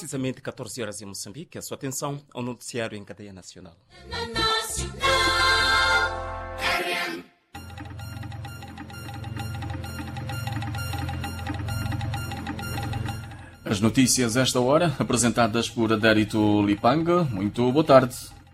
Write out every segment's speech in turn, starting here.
precisamente 14 horas em Moçambique. A sua atenção ao noticiário em cadeia nacional. As notícias a esta hora, apresentadas por Adérito Lipanga. Muito boa tarde.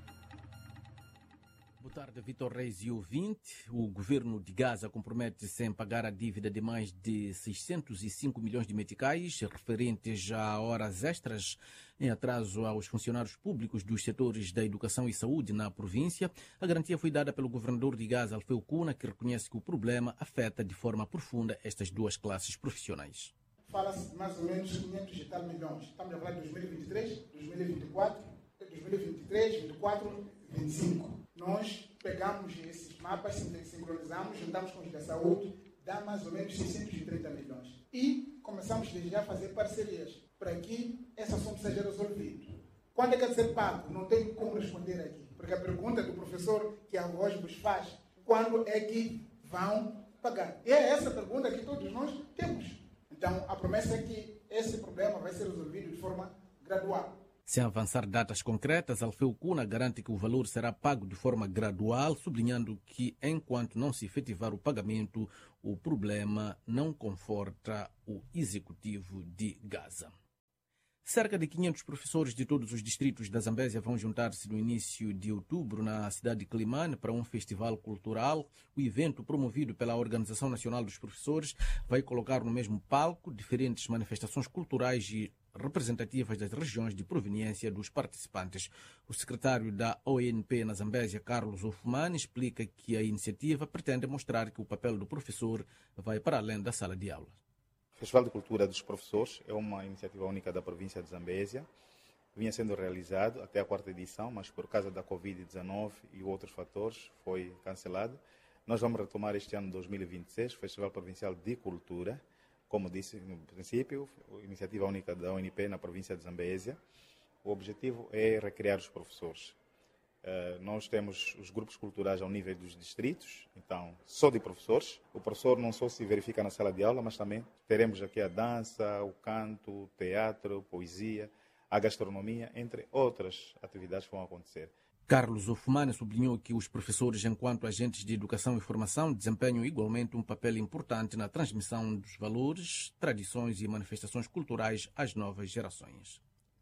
Boa tarde, Vitor Reis e ouvinte. O governo de Gaza compromete-se em pagar a dívida de mais de 605 milhões de meticais referentes a horas extras em atraso aos funcionários públicos dos setores da educação e saúde na província. A garantia foi dada pelo governador de Gaza, Alfeu Kuna, que reconhece que o problema afeta de forma profunda estas duas classes profissionais. Fala-se de mais ou menos 500 e tal milhões. Estamos a falar de 2023, 2024, 2023, 2024, 2025. Nós pegamos esses mapas, sincronizamos, juntamos com os da saúde, dá mais ou menos 630 milhões. E começamos desde já a fazer parcerias para que esse assunto seja resolvido. Quando é que é de ser pago? Não tenho como responder aqui. Porque a pergunta do professor que a voz vos faz, quando é que vão pagar? E é essa pergunta que todos nós temos. Então, a promessa é que esse problema vai ser resolvido de forma gradual. Sem avançar datas concretas, Alfeu Kuna garante que o valor será pago de forma gradual, sublinhando que, enquanto não se efetivar o pagamento, o problema não conforta o executivo de Gaza. Cerca de 500 professores de todos os distritos da Zambésia vão juntar-se no início de outubro na cidade de Climane para um festival cultural. O evento, promovido pela Organização Nacional dos Professores, vai colocar no mesmo palco diferentes manifestações culturais e representativas das regiões de proveniência dos participantes. O secretário da ONP na Zambésia, Carlos Ofumani, explica que a iniciativa pretende mostrar que o papel do professor vai para além da sala de aula. O Festival de Cultura dos Professores é uma iniciativa única da província de Zambésia. Vinha sendo realizado até a 4ª edição, mas por causa da Covid-19 e outros fatores foi cancelado. Nós vamos retomar este ano 2026, o Festival Provincial de Cultura, como disse no princípio, iniciativa única da ONP na província de Zambésia. O objetivo é recriar os professores. Nós temos os grupos culturais ao nível dos distritos, então só de professores. O professor não só se verifica na sala de aula, mas também teremos aqui a dança, o canto, o teatro, poesia, a gastronomia, entre outras atividades que vão acontecer. Carlos Ofumani sublinhou que os professores, enquanto agentes de educação e formação, desempenham igualmente um papel importante na transmissão dos valores, tradições e manifestações culturais às novas gerações.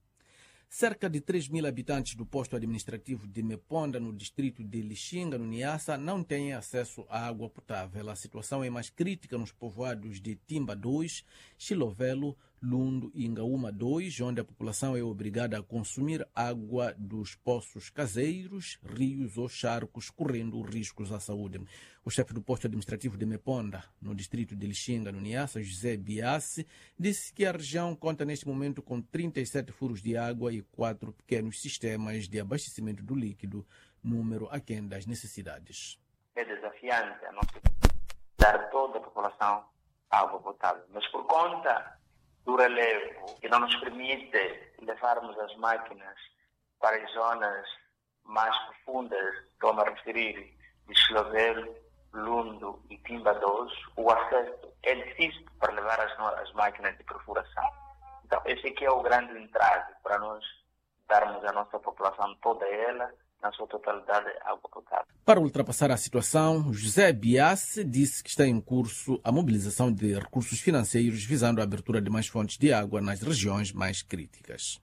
Cerca de 3.000 habitantes do posto administrativo de Meponda, no distrito de Lixinga, no Niassa, não têm acesso à água potável. A situação é mais crítica nos povoados de Timba 2, Xilovelo, Lundo e Ingaúma 2, onde a população é obrigada a consumir água dos poços caseiros, rios ou charcos, correndo riscos à saúde. O chefe do posto administrativo de Meponda, no distrito de Lixinga, no Niassa, José Biassi, disse que a região conta neste momento com 37 furos de água e 4 pequenos sistemas de abastecimento do líquido, número aquém das necessidades. É desafiante a nossa dar toda a população água potável, mas por conta do relevo que não nos permite levarmos as máquinas para as zonas mais profundas, estou a referir de Xilovelo, Lundo e Timba 2, o acesso é difícil para levar as máquinas de perfuração. Então, esse aqui é o grande entrave para nós darmos à nossa população toda ela, na sua totalidade, água potável. Para ultrapassar a situação, José Biassi disse que está em curso a mobilização de recursos financeiros visando a abertura de mais fontes de água nas regiões mais críticas.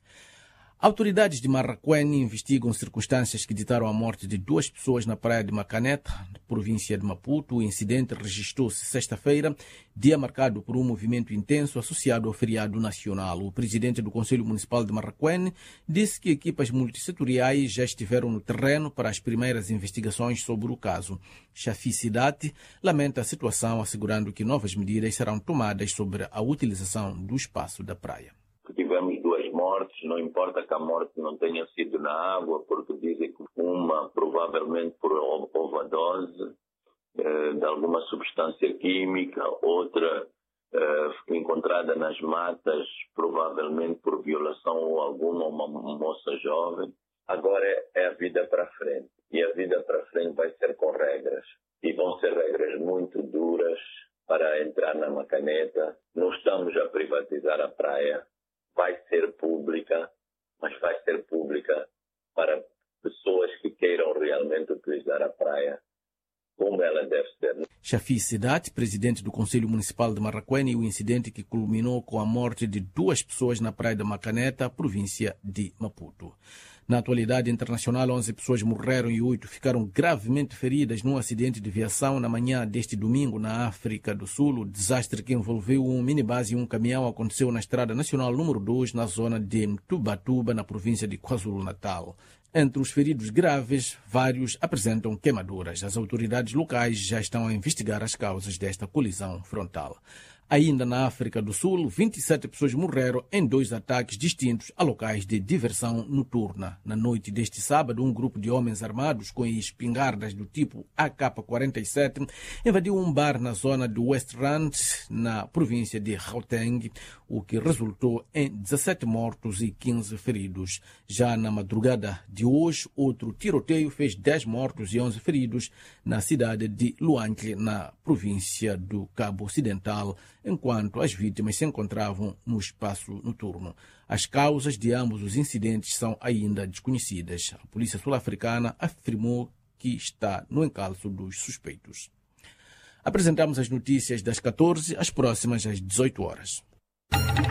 Autoridades de Marraquene investigam circunstâncias que ditaram a morte de 2 pessoas na praia de Macaneta, província de Maputo. O incidente registrou-se sexta-feira, dia marcado por um movimento intenso associado ao feriado nacional. O presidente do Conselho Municipal de Marraquene disse que equipas multissetoriais já estiveram no terreno para as primeiras investigações sobre o caso. Chafi Sidati lamenta a situação, assegurando que novas medidas serão tomadas sobre a utilização do espaço da praia. Tivemos 2 mortes, não importa que a morte não tenha sido na água, porque dizem que uma provavelmente por overdose de alguma substância química, outra encontrada nas matas, provavelmente por violação ou alguma uma moça jovem. Agora é a vida para frente, e a vida para frente vai ser com regras, e vão ser regras muito duras para entrar na Macaneta. Não estamos a privatizar a praia. vai ser pública, mas vai ser pública para pessoas que queiram realmente utilizar a praia como ela deve ser. Chafi Sedat, presidente do Conselho Municipal de Marraquém, e o incidente que culminou com a morte de 2 pessoas na praia de Macaneta, província de Maputo. Na atualidade internacional, 11 pessoas morreram e 8 ficaram gravemente feridas num acidente de viação na manhã deste domingo na África do Sul. O desastre que envolveu um minibus e um caminhão aconteceu na Estrada Nacional número 2, na zona de Mtubatuba, na província de KwaZulu-Natal. Entre os feridos graves, vários apresentam queimaduras. As autoridades locais já estão a investigar as causas desta colisão frontal. Ainda na África do Sul, 27 pessoas morreram em 2 ataques distintos a locais de diversão noturna. Na noite deste sábado, um grupo de homens armados com espingardas do tipo AK-47 invadiu um bar na zona de West Rand, na província de Gauteng, o que resultou em 17 mortos e 15 feridos. Já na madrugada de hoje, outro tiroteio fez 10 mortos e 11 feridos na cidade de Luancle, na província do Cabo Ocidental, enquanto as vítimas se encontravam no espaço noturno. As causas de ambos os incidentes são ainda desconhecidas. A polícia sul-africana afirmou que está no encalço dos suspeitos. Apresentamos as notícias das 14, as próximas às 18 horas.